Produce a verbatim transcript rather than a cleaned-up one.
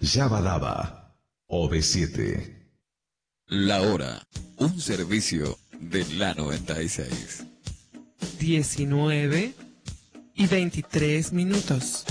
Yabadaba, O V siete. La hora, un servicio de la noventa y seis. diecinueve y veintitrés minutos.